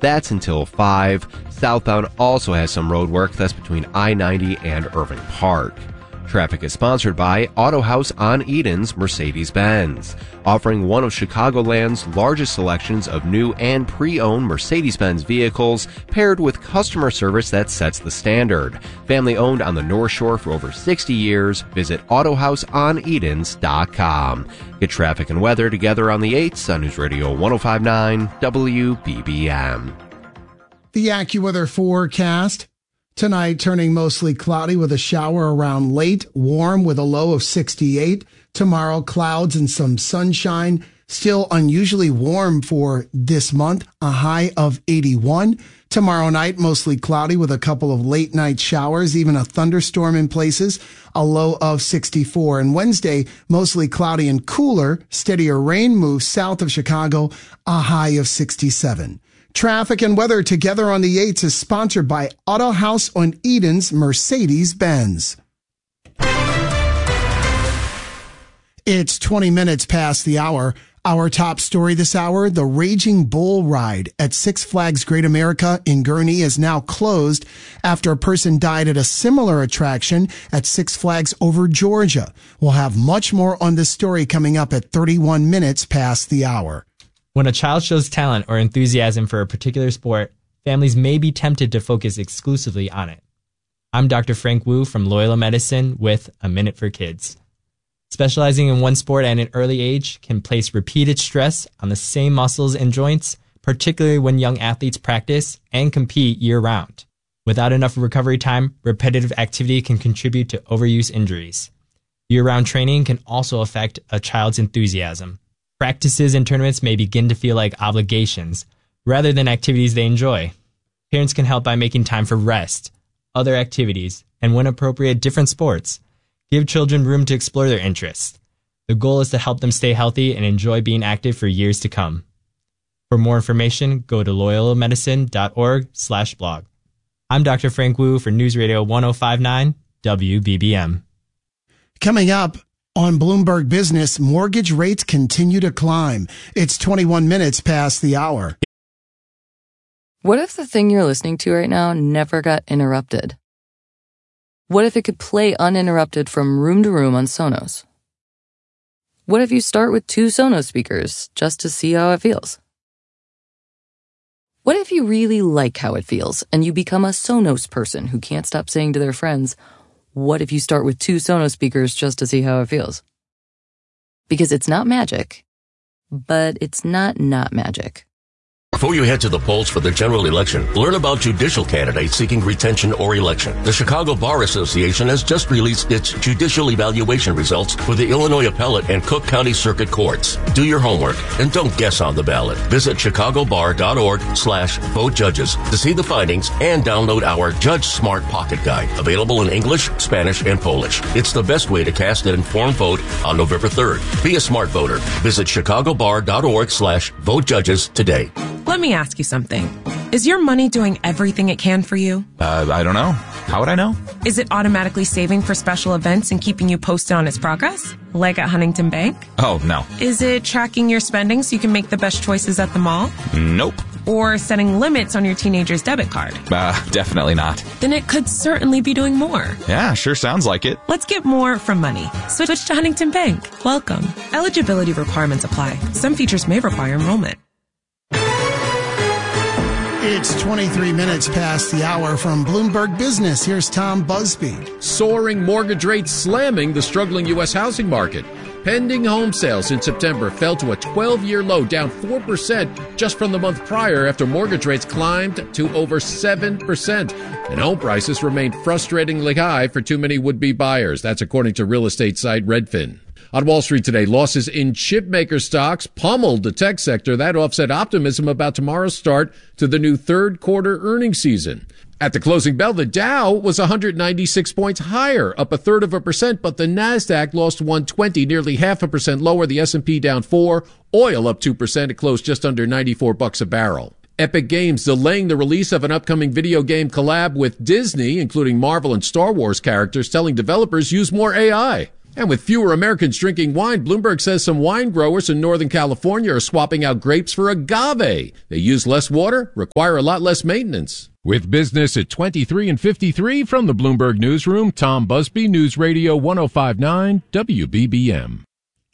That's until 5. Southbound also has some road work. That's between I-90 and Irving Park. Traffic is sponsored by Auto House on Edens, Mercedes-Benz, offering one of Chicagoland's largest selections of new and pre-owned Mercedes-Benz vehicles paired with customer service that sets the standard. Family owned on the North Shore for over 60 years. Visit AutohouseOnEdens.com. Get traffic and weather together on the 8s on News Radio 1059 WBBM. The AccuWeather forecast. Tonight, turning mostly cloudy with a shower around late, warm with a low of 68. Tomorrow, clouds and some sunshine. Still unusually warm for this month, a high of 81. Tomorrow night, mostly cloudy with a couple of late night showers, even a thunderstorm in places, a low of 64. And Wednesday, mostly cloudy and cooler, steadier rain moves south of Chicago, a high of 67. Traffic and weather together on the 8s is sponsored by Auto House on Edens, Mercedes-Benz. It's 20 minutes past the hour. Our top story this hour, the Raging Bull Ride at Six Flags Great America in Gurnee is now closed after a person died at a similar attraction at Six Flags over Georgia. We'll have much more on this story coming up at 31 minutes past the hour. When a child shows talent or enthusiasm for a particular sport, families may be tempted to focus exclusively on it. I'm Dr. Frank Wu from Loyola Medicine with A Minute for Kids. Specializing in one sport at an early age can place repeated stress on the same muscles and joints, particularly when young athletes practice and compete year-round. Without enough recovery time, repetitive activity can contribute to overuse injuries. Year-round training can also affect a child's enthusiasm. Practices and tournaments may begin to feel like obligations rather than activities they enjoy. Parents can help by making time for rest, other activities, and when appropriate, different sports. Give children room to explore their interests. The goal is to help them stay healthy and enjoy being active for years to come. For more information, go to loyolamedicine.org/blog. I'm Dr. Frank Wu for News Radio 1059 WBBM. Coming up, on Bloomberg Business, mortgage rates continue to climb. It's 21 minutes past the hour. What if the thing you're listening to right now never got interrupted? What if it could play uninterrupted from room to room on Sonos? What if you start with 2 Sonos speakers just to see how it feels? What if you really like how it feels and you become a Sonos person who can't stop saying to their friends, what if you start with 2 Sonos speakers just to see how it feels? Because it's not magic, but it's not magic. Before you head to the polls for the general election, learn about judicial candidates seeking retention or election. The Chicago Bar Association has just released its judicial evaluation results for the Illinois Appellate and Cook County Circuit Courts. Do your homework and don't guess on the ballot. Visit chicagobar.org/vote-judges to see the findings and download our Judge Smart Pocket Guide, available in English, Spanish, and Polish. It's the best way to cast an informed vote on November 3rd. Be a smart voter. Visit chicagobar.org/vote-judges today. Let me ask you something. Is your money doing everything it can for you? I don't know. How would I know? Is it automatically saving for special events and keeping you posted on its progress? Like at Huntington Bank? Oh, no. Is it tracking your spending so you can make the best choices at the mall? Nope. Or setting limits on your teenager's debit card? Definitely not. Then it could certainly be doing more. Yeah, sure sounds like it. Let's get more from money. Switch to Huntington Bank. Welcome. Eligibility requirements apply. Some features may require enrollment. It's 23 minutes past the hour from Bloomberg Business. Here's Tom Busby. Soaring mortgage rates slamming the struggling U.S. housing market. Pending home sales in September fell to a 12-year low, down 4% just from the month prior after mortgage rates climbed to over 7%. And home prices remained frustratingly high for too many would-be buyers. That's according to real estate site Redfin. On Wall Street today, losses in chipmaker stocks pummeled the tech sector. That offset optimism about tomorrow's start to the new third quarter earnings season. At the closing bell, the Dow was 196 points higher, up 1/3%, but the Nasdaq lost 120, nearly 0.5% lower. The S&P down 4. Oil up 2%. It closed just under $94 a barrel. Epic Games delaying the release of an upcoming video game collab with Disney, including Marvel and Star Wars characters, telling developers use more AI. And with fewer Americans drinking wine, Bloomberg says some wine growers in Northern California are swapping out grapes for agave. They use less water, require a lot less maintenance. With business at 23 and 53 from the Bloomberg Newsroom, Tom Busby, News Radio 105.9 WBBM.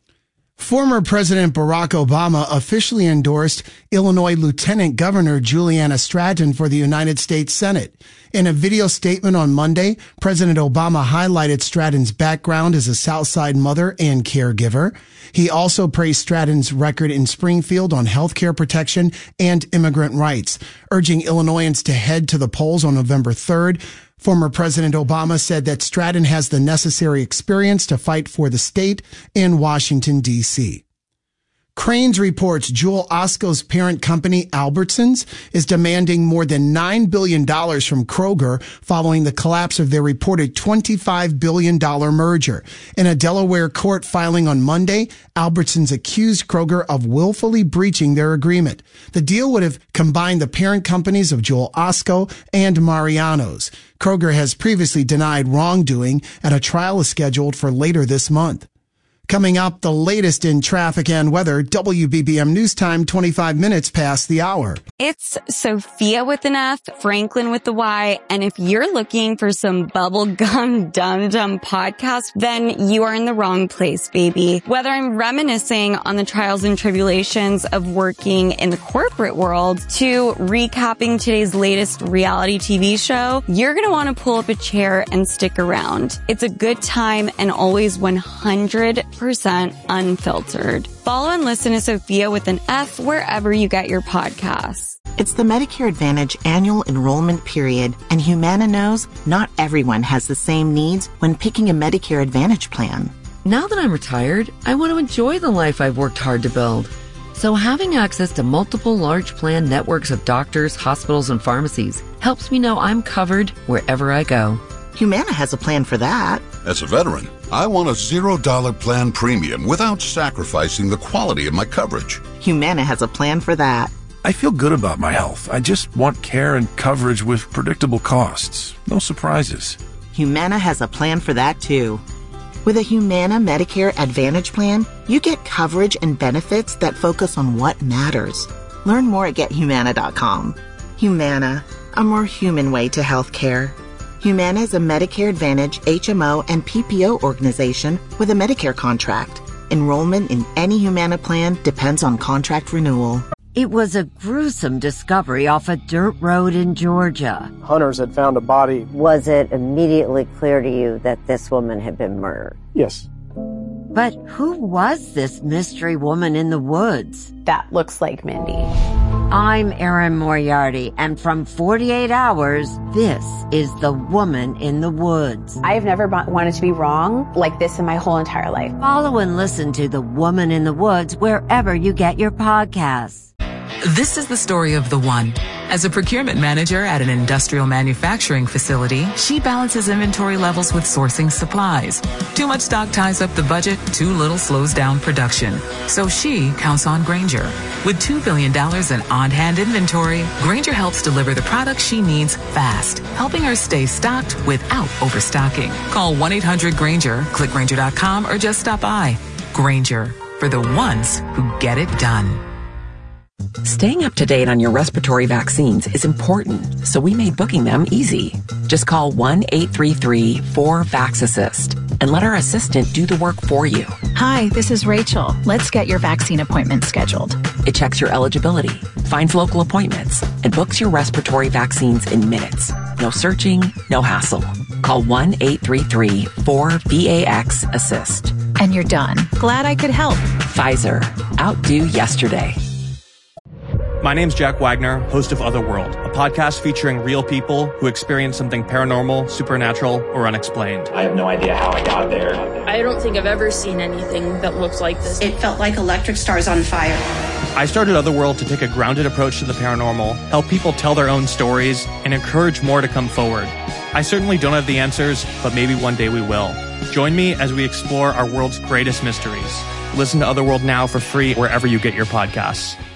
Former President Barack Obama officially endorsed Illinois Lieutenant Governor Juliana Stratton for the United States Senate. In a video statement on Monday, President Obama highlighted Stratton's background as a Southside mother and caregiver. He also praised Stratton's record in Springfield on health care protection and immigrant rights, urging Illinoisans to head to the polls on November 3rd. Former President Obama said that Stratton has the necessary experience to fight for the state in Washington, D.C. Crain's reports Jewel Osco's parent company, Albertsons, is demanding more than $9 billion from Kroger following the collapse of their reported $25 billion merger. In a Delaware court filing on Monday, Albertsons accused Kroger of willfully breaching their agreement. The deal would have combined the parent companies of Jewel Osco and Mariano's. Kroger has previously denied wrongdoing, and a trial is scheduled for later this month. Coming up, the latest in traffic and weather. WBBM News Time, 25 minutes past the hour. It's Sophia with an F, Franklin with the Y, and if you're looking for some bubblegum dum-dum podcast, then you are in the wrong place, baby. Whether I'm reminiscing on the trials and tribulations of working in the corporate world to recapping today's latest reality TV show, you're going to want to pull up a chair and stick around. It's a good time and always 100% unfiltered. Follow and listen to Sophia with an F wherever you get your podcasts. It's the Medicare Advantage annual enrollment period, and Humana knows not everyone has the same needs when picking a Medicare Advantage plan. Now that I'm retired, I want to enjoy the life I've worked hard to build. So having access to multiple large plan networks of doctors, hospitals, and pharmacies helps me know I'm covered wherever I go. Humana has a plan for that. As a veteran, I want a $0 plan premium without sacrificing the quality of my coverage. Humana has a plan for that. I feel good about my health. I just want care and coverage with predictable costs. No surprises. Humana has a plan for that too. With a Humana Medicare Advantage plan, you get coverage and benefits that focus on what matters. Learn more at GetHumana.com. Humana, a more human way to health care. Humana is a Medicare Advantage HMO and PPO organization with a Medicare contract. Enrollment in any Humana plan depends on contract renewal. It was a gruesome discovery off a dirt road in Georgia. Hunters had found a body. Was it immediately clear to you that this woman had been murdered? Yes. But who was this mystery woman in the woods? That looks like Mindy. I'm Erin Moriarty, and from 48 Hours, this is The Woman in the Woods. I've never wanted to be wrong like this in my whole entire life. Follow and listen to The Woman in the Woods wherever you get your podcasts. This is the story of the one. As a procurement manager at an industrial manufacturing facility, she balances inventory levels with sourcing supplies. Too much stock ties up the budget, too little slows down production. So she counts on Grainger. With $2 billion in on-hand inventory, Grainger helps deliver the products she needs fast, helping her stay stocked without overstocking. Call 1-800-GRAINGER, click Grainger.com, or just stop by. Grainger, for the ones who get it done. Staying up to date on your respiratory vaccines is important, so we made booking them easy. Just call 1-833-4VAX-ASSIST and let our assistant do the work for you. Hi, this is Rachel. Let's get your vaccine appointment scheduled. It checks your eligibility, finds local appointments, and books your respiratory vaccines in minutes. No searching, no hassle. Call 1-833-4VAX-ASSIST. And you're done. Glad I could help. Pfizer. Outdo yesterday. My name's Jack Wagner, host of Otherworld, a podcast featuring real people who experience something paranormal, supernatural, or unexplained. I have no idea how I got there. I don't think I've ever seen anything that looks like this. It felt like electric stars on fire. I started Otherworld to take a grounded approach to the paranormal, help people tell their own stories, and encourage more to come forward. I certainly don't have the answers, but maybe one day we will. Join me as we explore our world's greatest mysteries. Listen to Otherworld now for free wherever you get your podcasts.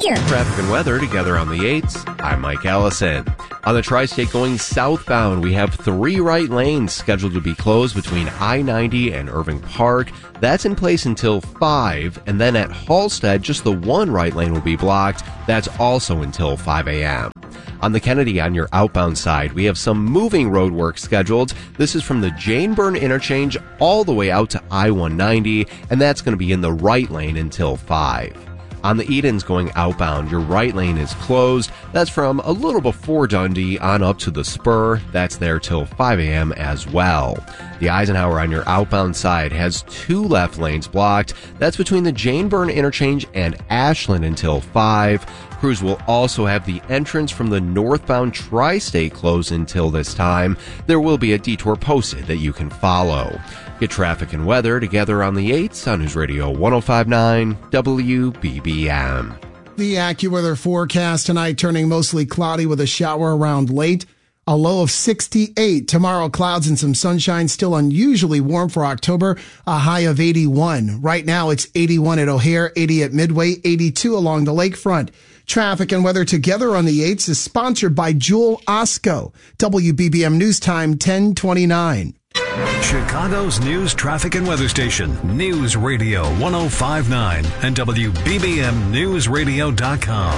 here. Traffic and weather together on the 8s. I'm Mike Allison. On the Tri-State going southbound, we have 3 right lanes scheduled to be closed between I-90 and Irving Park. That's in place until 5. And then at Halstead, just the 1 right lane will be blocked. That's also until 5 a.m. On the Kennedy on your outbound side, we have some moving road work scheduled. This is from the Jane Byrne interchange all the way out to I-190, and that's going to be in the right lane until 5. On the Edens going outbound, your right lane is closed. That's from a little before Dundee on up to the Spur. That's there till 5 a.m. as well. The Eisenhower on your outbound side has 2 left lanes blocked. That's between the Jane Byrne interchange and Ashland until 5. Crews will also have the entrance from the northbound Tri-State closed until this time. There will be a detour posted that you can follow. Get traffic and weather together on the 8s on News Radio 1059 WBBM. The AccuWeather forecast tonight turning mostly cloudy with a shower around late. A low of 68. Tomorrow, clouds and some sunshine, still unusually warm for October. A high of 81. Right now, it's 81 at O'Hare, 80 at Midway, 82 along the lakefront. Traffic and weather together on the 8s is sponsored by Jewel Osco. WBBM News Time 1029. Chicago's news, traffic, and weather station. News Radio 1059 and WBBMNewsRadio.com.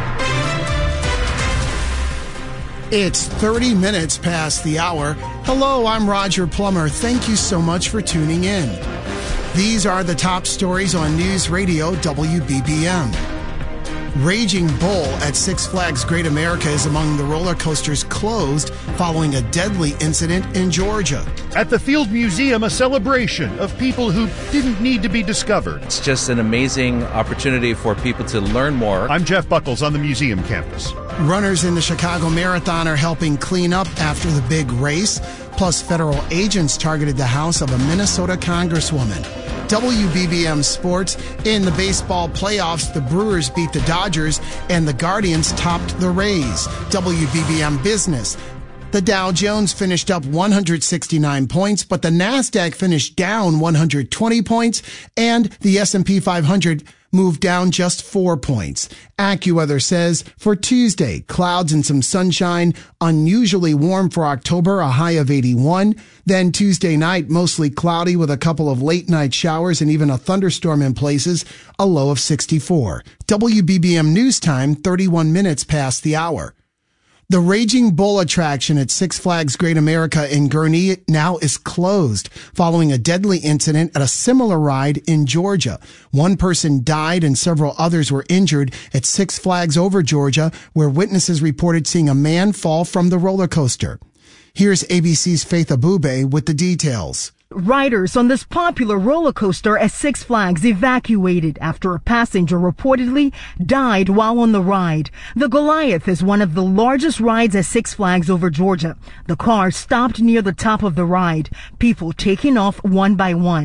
It's 30 minutes past the hour. Hello, I'm Roger Plummer. Thank you so much for tuning in. These are the top stories on News Radio WBBM. Raging Bull at Six Flags Great America is among the roller coasters closed following a deadly incident in Georgia. At the Field Museum, a celebration of people who didn't need to be discovered. It's just an amazing opportunity for people to learn more. I'm Jeff Buckles on the museum campus. Runners in the Chicago Marathon are helping clean up after the big race. Plus, federal agents targeted the house of a Minnesota congresswoman. WBBM Sports. In the baseball playoffs, the Brewers beat the Dodgers and the Guardians topped the Rays. WBBM Business. The Dow Jones finished up 169 points, but the NASDAQ finished down 120 points, and the S&P 500 moved down just 4 points. AccuWeather says for Tuesday, clouds and some sunshine, unusually warm for October, a high of 81. Then Tuesday night, mostly cloudy with a couple of late night showers and even a thunderstorm in places, a low of 64. WBBM News Time, 31 minutes past the hour. The Raging Bull attraction at Six Flags Great America in Gurnee now is closed following a deadly incident at a similar ride in Georgia. 1 person died and several others were injured at Six Flags Over Georgia, where witnesses reported seeing a man fall from the roller coaster. Here's ABC's Faith Abube with the details. Riders on this popular roller coaster at Six Flags evacuated after a passenger reportedly died while on the ride. The Goliath is one of the largest rides at Six Flags Over Georgia. The car stopped near the top of the ride, people taking off one by one.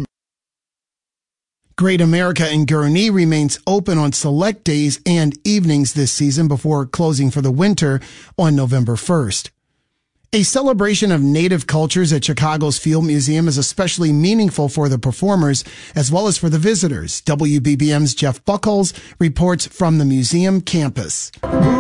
Great America in Gurnee remains open on select days and evenings this season before closing for the winter on November 1st. A celebration of native cultures at Chicago's Field Museum is especially meaningful for the performers as well as for the visitors. WBBM's Jeff Buckles reports from the museum campus.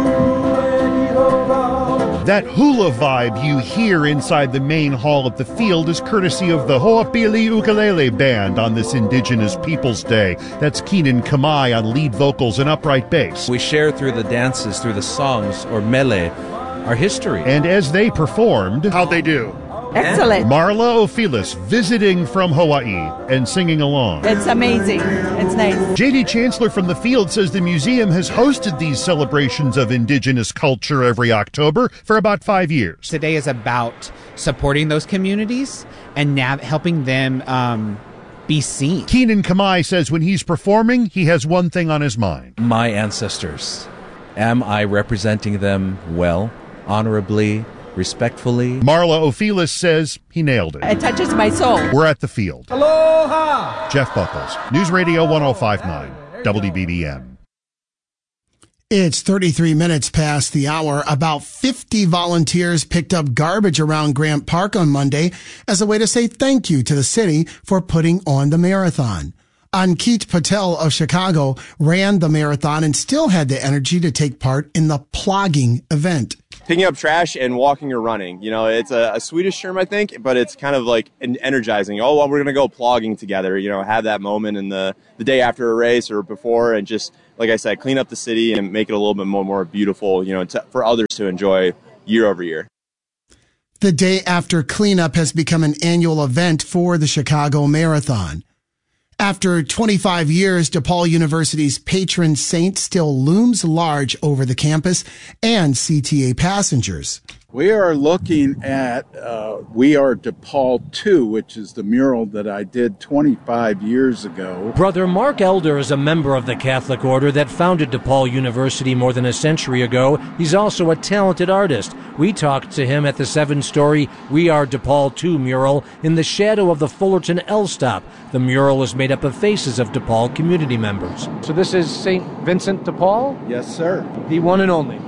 That hula vibe you hear inside the main hall at the Field is courtesy of the Ho'opili Ukulele Band on this Indigenous Peoples Day. That's Keenan Kamai on lead vocals and upright bass. We share through the dances, through the songs, or mele, our history. And as they performed, how'd they do? Excellent. Marla Ophelis visiting from Hawaii and singing along. It's amazing. It's nice. J.D. Chancellor from the Field says the museum has hosted these celebrations of Indigenous culture every October for about 5 years. Today is about supporting those communities and helping them be seen. Keenan Kamai says when he's performing, he has one thing on his mind. My ancestors. Am I representing them well, honorably, respectfully? Marla Ophelis says he nailed it. It touches my soul. We're at the Field. Aloha! Jeff Buckles, News Radio 1059, WBBM. It's 33 minutes past the hour. About 50 volunteers picked up garbage around Grant Park on Monday as a way to say thank you to the city for putting on the marathon. Ankit Patel of Chicago ran the marathon and still had the energy to take part in the plogging event. Picking up trash and walking or running. You know, it's a Swedish term, I think, but it's kind of like energizing. Oh, well, we're going to go plogging together, you know, have that moment in the day after a race or before, and just, like I said, clean up the city and make it a little bit more beautiful, you know, for others to enjoy year over year. The day after cleanup has become an annual event for the Chicago Marathon. After 25 years, DePaul University's patron saint still looms large over the campus and CTA passengers. We are looking at We Are DePaul 2, which is the mural that I did 25 years ago. Brother Mark Elder is a member of the Catholic order that founded DePaul University more than a century ago. He's also a talented artist. We talked to him at the 7-story We Are DePaul 2 mural in the shadow of the Fullerton L stop. The mural is made up of faces of DePaul community members. So this is St. Vincent de Paul? Yes, sir. The one and only.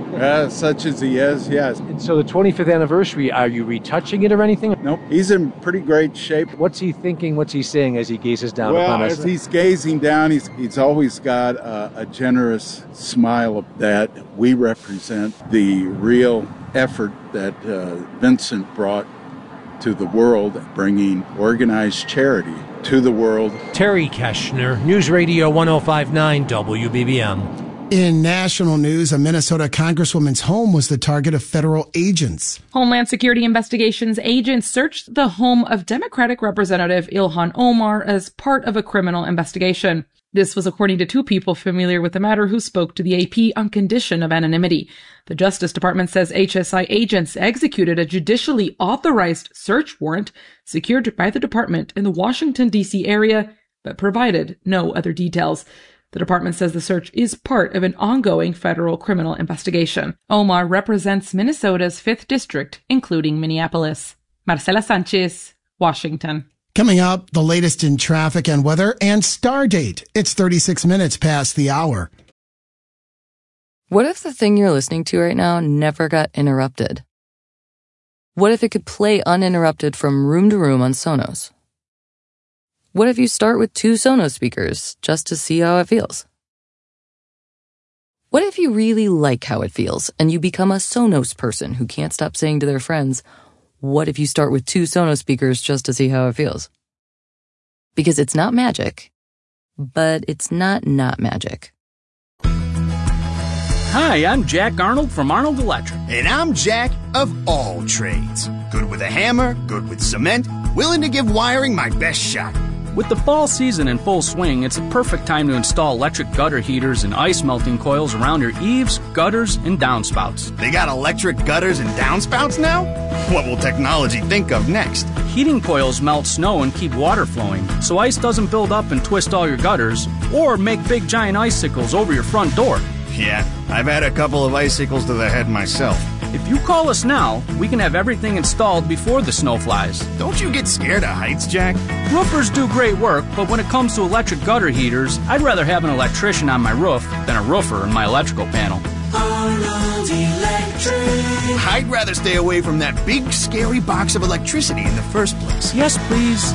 Such as he is, yes. And so the 25th anniversary, are you retouching it or anything? Nope. He's in pretty great shape. What's he thinking? What's he saying as he gazes down upon us? Well, as he's gazing down, he's always got a generous smile that we represent the real effort that Vincent brought to the world, bringing organized charity to the world. Terry Keschner, News Radio 105.9 WBBM. In national news, a Minnesota congresswoman's home was the target of federal agents. Homeland Security Investigations agents searched the home of Democratic Representative Ilhan Omar as part of a criminal investigation. This was according to 2 people familiar with the matter who spoke to the AP on condition of anonymity. The Justice Department says HSI agents executed a judicially authorized search warrant secured by the department in the Washington, D.C. area, but provided no other details. The department says the search is part of an ongoing federal criminal investigation. Omar represents Minnesota's 5th district, including Minneapolis. Marcela Sanchez, Washington. Coming up, the latest in traffic and weather and Stardate. It's 36 minutes past the hour. What if the thing you're listening to right now never got interrupted? What if it could play uninterrupted from room to room on Sonos? What if you start with 2 Sonos speakers just to see how it feels? What if you really like how it feels and you become a Sonos person who can't stop saying to their friends, what if you start with 2 Sonos speakers just to see how it feels? Because it's not magic, but it's not magic. Hi, I'm Jack Arnold from Arnold Electric. And I'm Jack of all trades. Good with a hammer, good with cement, willing to give wiring my best shot. With the fall season in full swing, it's a perfect time to install electric gutter heaters and ice melting coils around your eaves, gutters, and downspouts. They got electric gutters and downspouts now? What will technology think of next? Heating coils melt snow and keep water flowing, so ice doesn't build up and twist all your gutters, or make big giant icicles over your front door. Yeah, I've had a couple of icicles to the head myself. If you call us now, we can have everything installed before the snow flies. Don't you get scared of heights, Jack? Roofers do great work, but when it comes to electric gutter heaters, I'd rather have an electrician on my roof than a roofer in my electrical panel. Arnold Electric. I'd rather stay away from that big, scary box of electricity in the first place. Yes, please.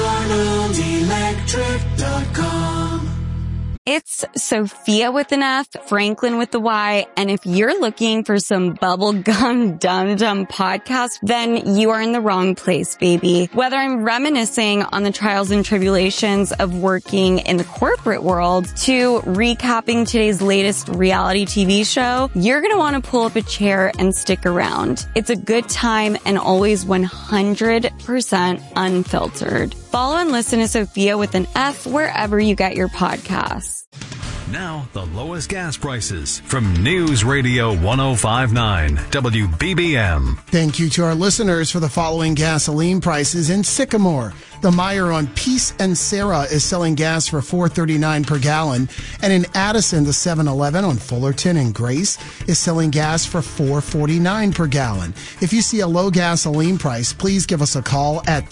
ArnoldElectric.com. It's Sophia with an F, Franklin with the Y, and if you're looking for some bubblegum dum-dum podcast, then you are in the wrong place, baby. Whether I'm reminiscing on the trials and tribulations of working in the corporate world to recapping today's latest reality TV show, you're going to want to pull up a chair and stick around. It's a good time and always 100% unfiltered. Follow and listen to Sophia with an F wherever you get your podcasts. Now, the lowest gas prices from News Radio 105.9 WBBM. Thank you to our listeners for the following gasoline prices in Sycamore. The Meyer on Peace and Sarah is selling gas for $4.39 per gallon. And in Addison, the 7-Eleven on Fullerton and Grace is selling gas for $4.49 per gallon. If you see a low gasoline price, please give us a call at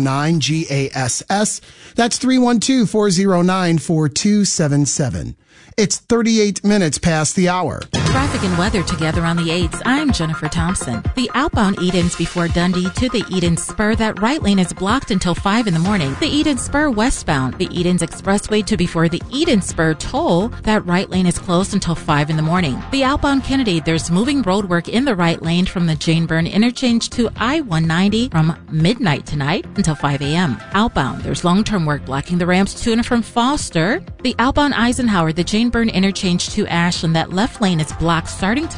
312-409-GASS. That's 312-409-4277. It's 38 minutes past the hour. Traffic and weather together on the 8s. I'm Jennifer Thompson. The outbound Edens before Dundee to the Edens Spur, that right lane is blocked until 5 in the morning. The Edens Spur westbound, the Edens Expressway to before the Edens Spur toll, that right lane is closed until 5 in the morning. The outbound Kennedy, there's moving roadwork in the right lane from the Jane Byrne interchange to I-190 from midnight tonight until 5 a.m. Outbound, there's long-term work blocking the ramps to and from Foster. The outbound Eisenhower, the Jane Byrne interchange to Ashland, that left lane is blocked starting